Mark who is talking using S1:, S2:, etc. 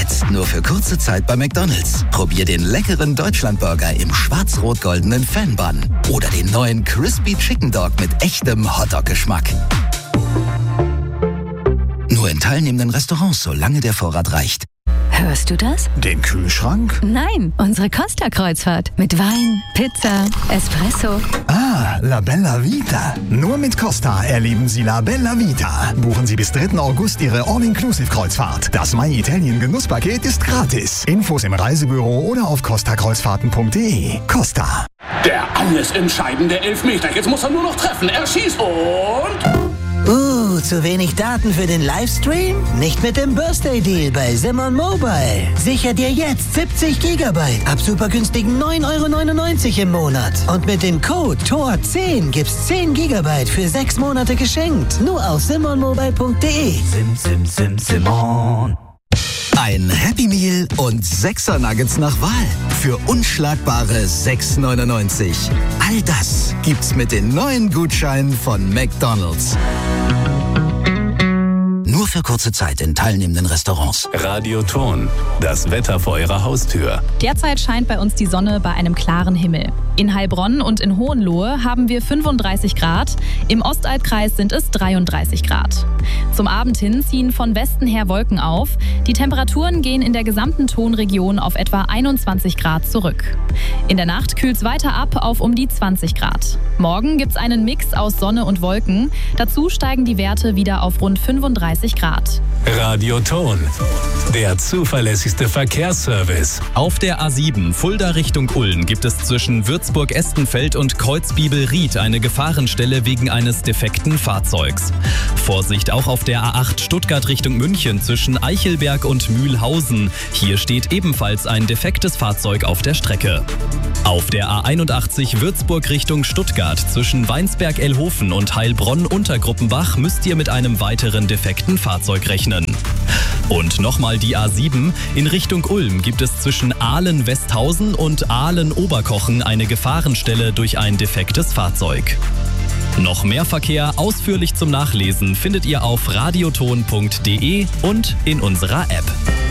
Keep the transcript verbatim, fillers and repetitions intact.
S1: Jetzt nur für kurze Zeit bei McDonald's. Probier den leckeren Deutschlandburger im schwarz-rot-goldenen Fan-Bun oder den neuen Crispy Chicken Dog mit echtem Hotdog-Geschmack. Nur in teilnehmenden Restaurants, solange der Vorrat reicht.
S2: Hörst du das?
S3: Den Kühlschrank?
S2: Nein, unsere Costa-Kreuzfahrt. Mit Wein, Pizza, Espresso.
S3: Ah, La Bella Vita. Nur mit Costa erleben Sie La Bella Vita. Buchen Sie bis dritten August Ihre All-Inclusive-Kreuzfahrt. Das My Italien Genusspaket ist gratis. Infos im Reisebüro oder auf costa kreuzfahrten punkt de. Costa.
S4: Der alles entscheidende Elfmeter. Jetzt muss er nur noch treffen. Er schießt und...
S5: Uh, zu wenig Daten für den Livestream? Nicht mit dem Birthday Deal bei Simon Mobile. Sicher dir jetzt siebzig Gigabyte ab super günstigen neun Euro neunundneunzig im Monat. Und mit dem Code T O R zehn gibt's zehn Gigabyte für sechs Monate geschenkt. Nur auf simon mobile punkt de.
S6: Sim, sim, sim, Simon.
S1: Ein Happy Meal und sechser Nuggets nach Wahl für unschlagbare sechs neunundneunzig. All das gibt's mit den neuen Gutscheinen von McDonald's. Nur für kurze Zeit in teilnehmenden Restaurants.
S7: Radioton, das Wetter vor Ihrer Haustür.
S8: Derzeit scheint bei uns die Sonne bei einem klaren Himmel. In Heilbronn und in Hohenlohe haben wir fünfunddreißig Grad, im Ostalbkreis sind es dreiunddreißig Grad. Zum Abend hin ziehen von Westen her Wolken auf. Die Temperaturen gehen in der gesamten Tonregion auf etwa einundzwanzig Grad zurück. In der Nacht kühlt es weiter ab auf um die zwanzig Grad. Morgen gibt es einen Mix aus Sonne und Wolken. Dazu steigen die Werte wieder auf rund fünfunddreißig Grad.
S7: Radioton, der zuverlässigste Verkehrsservice.
S9: Auf der A sieben Fulda Richtung Ulm gibt es zwischen Würzburg-Estenfeld und Kreuzbibel-Ried eine Gefahrenstelle wegen eines defekten Fahrzeugs. Vorsicht auch auf der A acht Stuttgart Richtung München zwischen Eichelberg und Mühlhausen. Hier steht ebenfalls ein defektes Fahrzeug auf der Strecke. Auf der A einundachtzig Würzburg Richtung Stuttgart zwischen Weinsberg-Elhofen und Heilbronn-Untergruppenbach müsst ihr mit einem weiteren defekten Fahrzeug rechnen. Und nochmal die A sieben. In Richtung Ulm gibt es zwischen Ahlen-Westhausen und Ahlen-Oberkochen eine Gefahrenstelle durch ein defektes Fahrzeug. Noch mehr Verkehr ausführlich zum Nachlesen findet ihr auf radioton punkt de und in unserer App.